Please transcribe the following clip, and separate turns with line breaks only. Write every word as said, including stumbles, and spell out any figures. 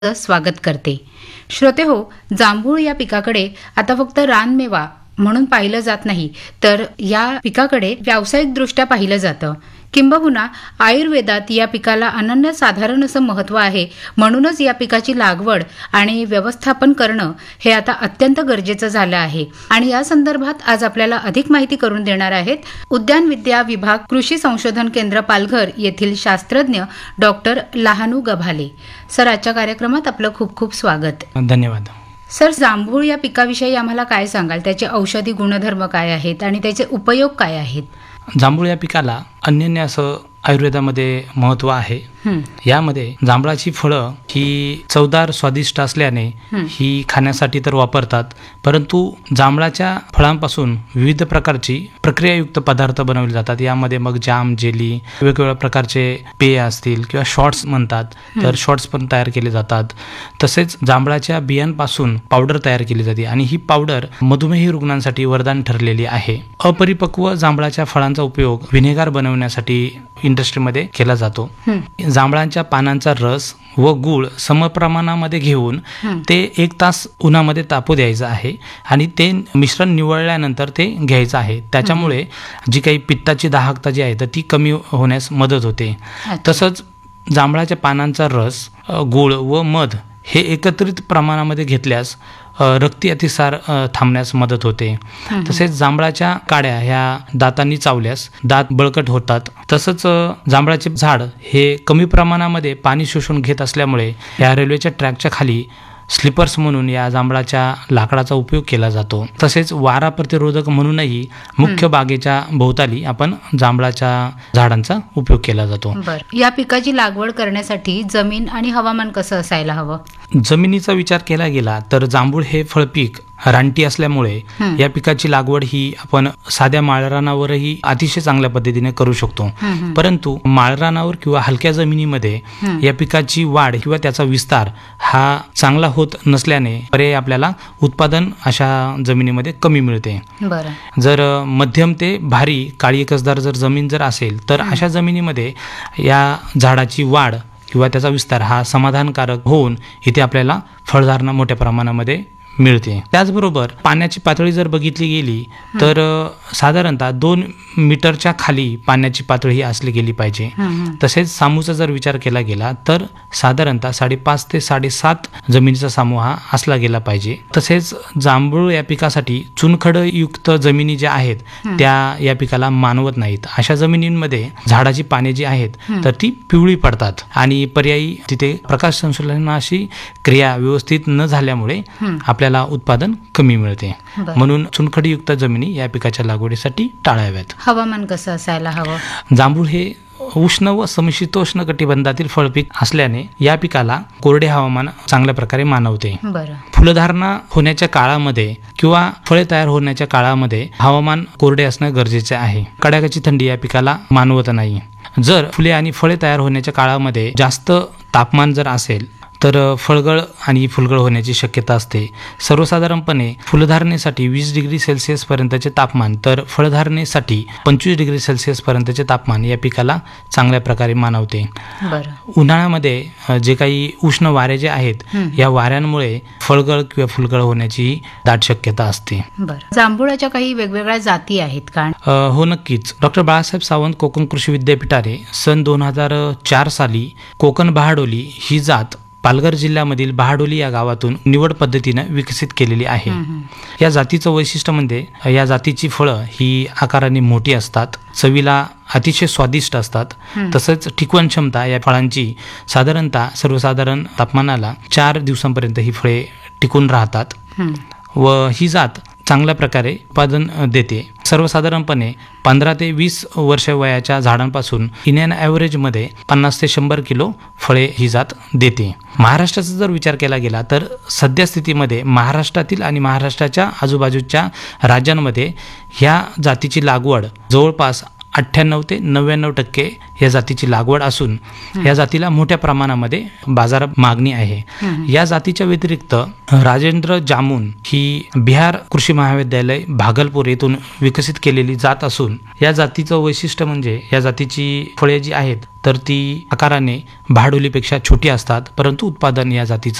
स्वागत करते. श्रोते हो, जांभूळ या पिकाकडे आता फक्त रानमेवा म्हणून पाहिलं जात नाही, तर या पिकाकडे व्यावसायिकदृष्ट्या पाहिलं जातं. किंबहुना आयुर्वेदात या पिकाला अनन्यसाधारण असं महत्त्व आहे. म्हणूनच या पिकाची लागवड आणि व्यवस्थापन करणं हे आता अत्यंत गरजेचं झालं आहे. आणि या संदर्भात आज आपल्याला अधिक माहिती करून देणार आहेत उद्यानविद्या विभाग कृषी संशोधन केंद्र पालघर येथील शास्त्रज्ञ डॉक्टर लहानू गभाले. सर, आजच्या कार्यक्रमात आपलं खूप खूप स्वागत.
धन्यवाद.
सर, जांभूळ या पिकाविषयी आम्हाला काय सांगाल? त्याचे औषधी गुणधर्म काय आहेत आणि त्याचे उपयोग काय आहेत?
जांभूळ या पिकाला अनन्य असं आयुर्वेदामध्ये महत्त्व आहे. यामध्ये जांभळाची फळं ही चवदार स्वादिष्ट असल्याने ही खाण्यासाठी तर वापरतात, परंतु जांभळाच्या फळांपासून विविध प्रकारची प्रक्रियायुक्त पदार्थ बनवले जातात. यामध्ये मग जाम, जेली, वेगवेगळ्या प्रकारचे पेय असतील किंवा शॉट्स म्हणतात, तर शॉट्स पण तयार केले जातात. तसेच जांभळाच्या बियांपासून पावडर तयार केली जाते आणि ही पावडर मधुमेही रुग्णांसाठी वरदान ठरलेली आहे. अपरिपक्व जांभळाच्या फळांचा उपयोग व्हिनेगार बनवण्यासाठी इंडस्ट्रीमध्ये केला जातो. जांभळांच्या पानांचा रस व गूळ समप्रमाणामध्ये घेऊन ते एक तास उन्हामध्ये तापू द्यायचं आहे आणि ते मिश्रण निवळल्यानंतर ते घ्यायचं आहे. त्याच्यामुळे जी काही पित्ताची दाहकता जी आहे तर ती कमी होण्यास मदत होते. तसंच जांभळाच्या पानांचा रस, गूळ व मध हे एकत्रित प्रमाणामध्ये घेतल्यास रक्ती अतिसार थांबण्यास मदत होते. तसेच जांभळाच्या काड्या ह्या दातांनी चावल्यास दात बळकट होतात. तसंच जांभळाचे झाड हे कमी प्रमाणामध्ये पाणी शोषून घेत असल्यामुळे या रेल्वेच्या ट्रॅकच्या खाली स्लिपर्स म्हणून या जांभळाच्या लाकडाचा उपयोग केला जातो. तसेच वारा प्रतिरोधक म्हणूनही मुख्य बागेच्या भोवताली आपण जांभळाच्या झाडांचा उपयोग केला जातो.
बरं, या पिकाची लागवड करण्यासाठी जमीन आणि हवामान कसं असायला हवं?
जमिनीचा विचार केला गेला तर जांभूळ हे फळपीक रानटी असल्यामुळे या पिकाची लागवड ही आपण साध्या माळरानावरही अतिशय चांगल्या पद्धतीने करू शकतो. परंतु माळरानावर किंवा हलक्या जमिनीमध्ये या पिकाची वाढ किंवा त्याचा विस्तार हा चांगला होत नसल्याने पर्याय आपल्याला उत्पादन अशा जमिनीमध्ये कमी मिळते. जर मध्यम ते भारी काळी कसदार जर जमीन जर असेल तर अशा जमिनीमध्ये या झाडाची वाढ किंवा त्याचा विस्तार हा समाधानकारक होऊन इथे आपल्याला फळधारणा मोठ्या प्रमाणामध्ये मिळते. त्याचबरोबर पाण्याची पातळी जर बघितली गेली तर साधारणतः दोन मीटरच्या खाली पाण्याची पातळी ही असली गेली पाहिजे. तसेच सामूचा जर विचार केला गेला तर साधारणतः साडेपाच ते साडेसात जमिनीचा सामू हा असला गेला पाहिजे. तसेच जांभूळ या पिकासाठी चुनखडयुक्त जमिनी ज्या आहेत त्या या पिकाला मानवत नाहीत. अशा जमिनींमध्ये झाडाची पाने जी आहेत तर ती पिवळी पडतात आणि पर्यायी तिथे प्रकाश संश्लेषणाची क्रिया व्यवस्थित न झाल्यामुळे आपल्याला उत्पादन कमी मिळते. म्हणून चुनखडीयुक्त जमिनी या पिकाच्या लागवडीसाठी टाळाव्यात.
हवामान कसं असायला हवं?
जांभूळ हे उष्ण व समशीतोष्ण कटिबंधातील फळपीक असल्याने या पिकाला कोरडे हवामान चांगल्या प्रकारे मानवते. फुलधारणा होण्याच्या काळामध्ये किंवा फळे तयार होण्याच्या काळामध्ये हवामान कोरडे असणं गरजेचे आहे. कडाक्याची थंडी या पिकाला मानवत नाही. जर फुले आणि फळे तयार होण्याच्या काळामध्ये जास्त तापमान जर असेल तर फळगळ आणि फुलगळ होण्याची शक्यता असते. सर्वसाधारणपणे फुलधारणेसाठी वीस डिग्री सेल्सिअस पर्यंतचे तापमान तर फळधारणेसाठी पंचवीस डिग्री सेल्सिअस पर्यंतचे तापमान या पिकाला चांगल्या प्रकारे मानवते. उन्हाळ्यामध्ये जे काही उष्ण वारे जे आहेत या वाऱ्यांमुळे फळगळ किंवा फुलगळ होण्याची दाट शक्यता असते.
जांभूळाच्या काही वेगवेगळ्या जाती आहेत का?
हो, नक्कीच. डॉक्टर बाळासाहेब सावंत कोकण कृषी विद्यापीठाने सन दोन हजार चार साली कोकण बहाडोली ही जात पालघर जिल्ह्यामधील बहाडोली या गावातून निवड पद्धतीनं विकसित केलेली आहे. या जातीचं वैशिष्ट्य म्हणजे या जातीची फळं ही आकाराने मोठी असतात, चवीला अतिशय स्वादिष्ट असतात. तसंच टिकवण क्षमता या फळांची साधारणतः सर्वसाधारण तापमानाला चार दिवसांपर्यंत ही फळे टिकून राहतात व ही जात चांगल्या प्रकारे उत्पादन देते. सर्वसाधारणपणे पंधरा ते वीस वर्ष वयाच्या झाडांपासून इंडियन ॲव्हरेजमध्ये पन्नास ते शंभर किलो फळे ही जात देते. महाराष्ट्राचा जर विचार केला गेला तर सध्या स्थितीमध्ये महाराष्ट्रातील आणि महाराष्ट्राच्या आजूबाजूच्या राज्यांमध्ये ह्या जातीची लागवड जवळपास अठ्ठ्याण्णव ते नव्याण्णव टक्के या जातीची लागवड असून या जातीला मोठ्या प्रमाणामध्ये बाजारात मागणी आहे. या जातीच्या व्यतिरिक्त राजेंद्र जामुन ही बिहार कृषी महाविद्यालय भागलपूर येथून विकसित केलेली जात असून या जातीचं वैशिष्ट्य म्हणजे या जातीची फळे जी आहेत तर ती आकाराने भाडोलीपेक्षा छोटी असतात, परंतु उत्पादन या जातीचं